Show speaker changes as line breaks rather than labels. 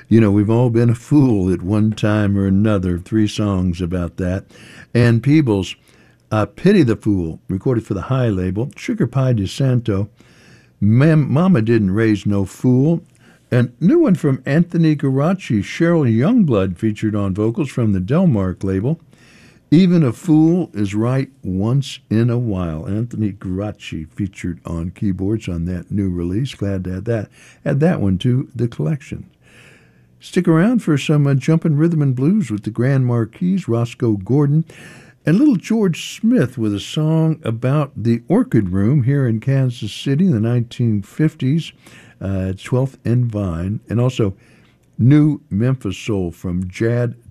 You know, we've all been a fool at one time or another. Three songs about that. And Peebles, Pity the Fool, recorded for the High label. Sugar Pie de Santo, Mama Didn't Raise No Fool. And new one from Anthony Garacci, Cheryl Youngblood featured on vocals from the Delmark label. Even a Fool is Right Once in a While. Anthony Garacci featured on keyboards on that new release. Glad to add that one to the collection. Stick around for some jumpin' rhythm and blues with the Grand Marquis, Roscoe Gordon, and little George Smith with a song about the Orchid Room here in Kansas City in the 1950s, 12th and Vine, and also new Memphis soul from Jad